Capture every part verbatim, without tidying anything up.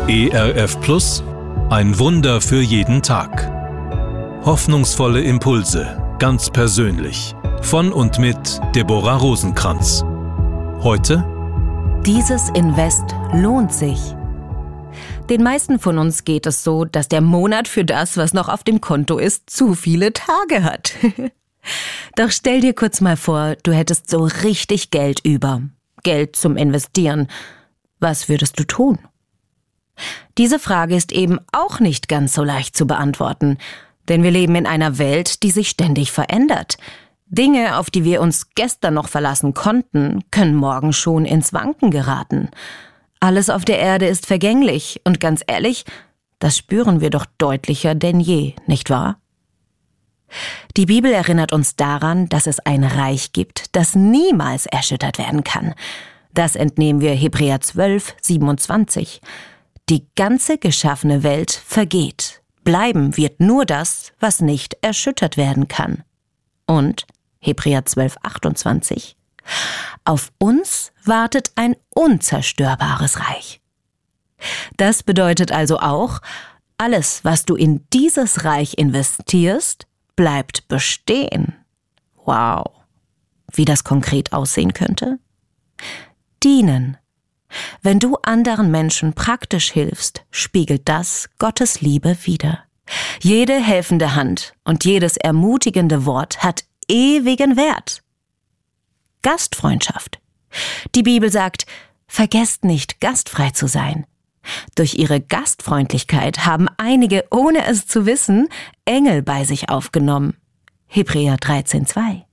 E R F Plus, ein Wunder für jeden Tag. Hoffnungsvolle Impulse, ganz persönlich. Von und mit Deborah Rosenkranz. Heute: Dieses Invest lohnt sich. Den meisten von uns geht es so, dass der Monat für das, was noch auf dem Konto ist, zu viele Tage hat. Doch stell dir kurz mal vor, du hättest so richtig Geld über. Geld zum Investieren. Was würdest du tun? Diese Frage ist eben auch nicht ganz so leicht zu beantworten, denn wir leben in einer Welt, die sich ständig verändert. Dinge, auf die wir uns gestern noch verlassen konnten, können morgen schon ins Wanken geraten. Alles auf der Erde ist vergänglich und ganz ehrlich, das spüren wir doch deutlicher denn je, nicht wahr? Die Bibel erinnert uns daran, dass es ein Reich gibt, das niemals erschüttert werden kann. Das entnehmen wir Hebräer zwölf, siebenundzwanzig. Die ganze geschaffene Welt vergeht. Bleiben wird nur das, was nicht erschüttert werden kann. Und Hebräer zwölf, achtundzwanzig. Auf uns wartet ein unzerstörbares Reich. Das bedeutet also auch, alles, was du in dieses Reich investierst, bleibt bestehen. Wow. Wie das konkret aussehen könnte? Dienen. Wenn du anderen Menschen praktisch hilfst, spiegelt das Gottes Liebe wider. Jede helfende Hand und jedes ermutigende Wort hat ewigen Wert. Gastfreundschaft. Die Bibel sagt, vergesst nicht, gastfrei zu sein. Durch ihre Gastfreundlichkeit haben einige, ohne es zu wissen, Engel bei sich aufgenommen. Hebräer dreizehn, zwei.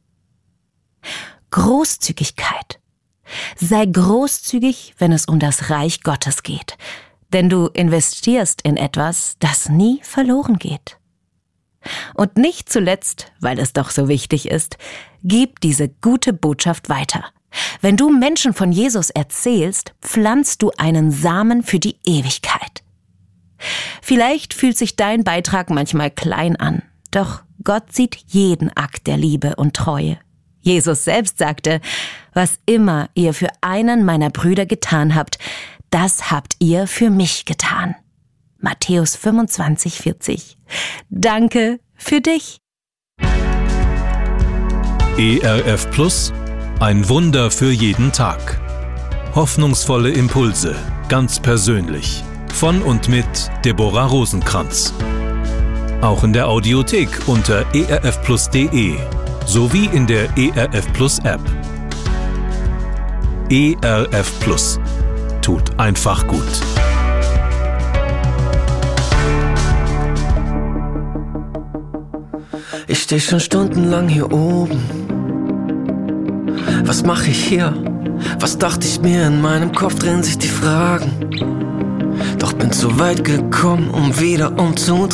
Großzügigkeit. Sei großzügig, wenn es um das Reich Gottes geht, denn du investierst in etwas, das nie verloren geht. Und nicht zuletzt, weil es doch so wichtig ist, gib diese gute Botschaft weiter. Wenn du Menschen von Jesus erzählst, pflanzt du einen Samen für die Ewigkeit. Vielleicht fühlt sich dein Beitrag manchmal klein an, doch Gott sieht jeden Akt der Liebe und Treue. Jesus selbst sagte, was immer ihr für einen meiner Brüder getan habt, das habt ihr für mich getan. Matthäus fünfundzwanzig, vierzig. Danke für dich. E R F Plus, ein Wunder für jeden Tag. Hoffnungsvolle Impulse, ganz persönlich. Von und mit Deborah Rosenkranz. Auch in der Audiothek unter e r f plus punkt de sowie in der E R F Plus App. E R F Plus. Tut einfach gut. Ich steh schon stundenlang hier oben. Was mach ich hier? Was dachte ich mir? In meinem Kopf drehen sich die Fragen. Doch bin zu weit gekommen, um wieder umzudrehen.